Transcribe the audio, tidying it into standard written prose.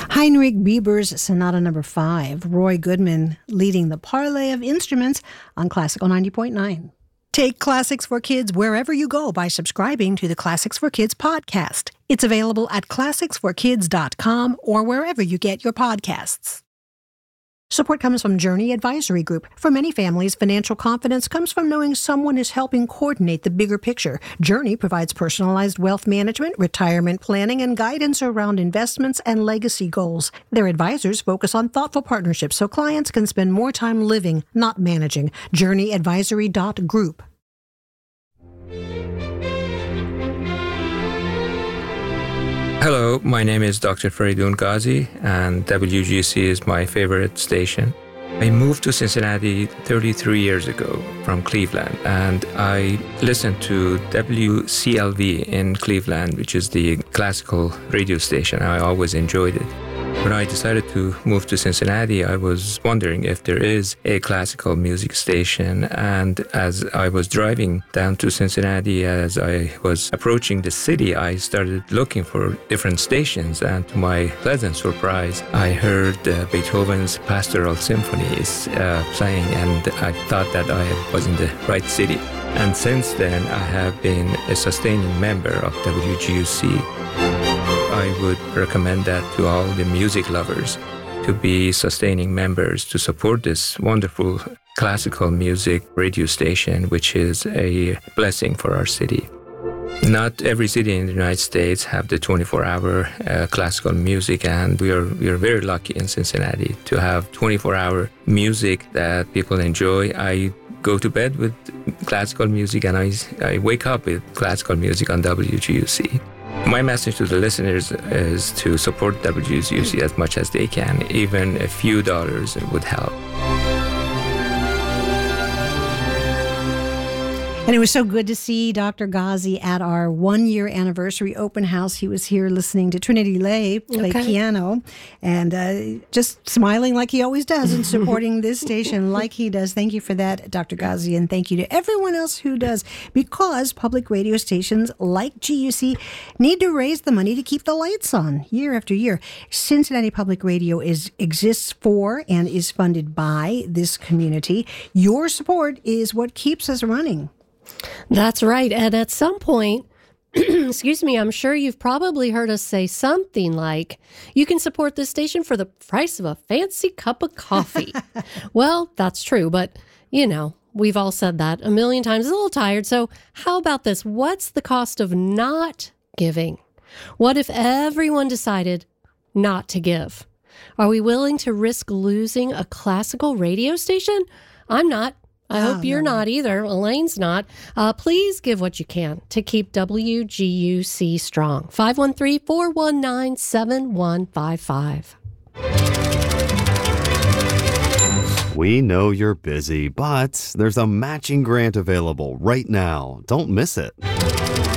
Heinrich Bieber's Sonata No. 5, Roy Goodman leading the Parlay of Instruments on Classical 90.9. Take Classics for Kids wherever you go by subscribing to the Classics for Kids podcast. It's available at classicsforkids.com or wherever you get your podcasts. Support comes from Journey Advisory Group. For many families, financial confidence comes from knowing someone is helping coordinate the bigger picture. Journey provides personalized wealth management, retirement planning, and guidance around investments and legacy goals. Their advisors focus on thoughtful partnerships so clients can spend more time living, not managing. JourneyAdvisory.group. Hello, my name is Dr. Faridoon Ghazi, and WGC is my favorite station. I moved to Cincinnati 33 years ago from Cleveland, and I listened to WCLV in Cleveland, which is the classical radio station. I always enjoyed it. When I decided to move to Cincinnati, I was wondering if there is a classical music station. And as I was driving down to Cincinnati, as I was approaching the city, I started looking for different stations. And to my pleasant surprise, I heard Beethoven's Pastoral Symphonies playing, and I thought that I was in the right city. And since then, I have been a sustaining member of WGUC. I would recommend that to all the music lovers to be sustaining members to support this wonderful classical music radio station, which is a blessing for our city. Not every city in the United States have the 24-hour classical music, and we are very lucky in Cincinnati to have 24-hour music that people enjoy. I go to bed with classical music, and I wake up with classical music on WGUC. My message to the listeners is to support WGUC as much as they can. Even a few dollars would help. And it was so good to see Dr. Ghazi at our one-year anniversary open house. He was here listening to Trinity Lay play piano and just smiling like he always does and supporting this station like he does. Thank you for that, Dr. Ghazi, and thank you to everyone else who does, because public radio stations like GUC need to raise the money to keep the lights on year after year. Cincinnati Public Radio exists for and is funded by this community. Your support is what keeps us running. That's right. And at some point, excuse me, I'm sure you've probably heard us say something like, you can support this station for the price of a fancy cup of coffee. Well, that's true. But, we've all said that a million times. A little tired. So how about this? What's the cost of not giving? What if everyone decided not to give? Are we willing to risk losing a classical radio station? I'm not. I hope you're not either. Elaine's not. Please give what you can to keep WGUC strong. 513-419-7155. We know you're busy, but there's a matching grant available right now. Don't miss it.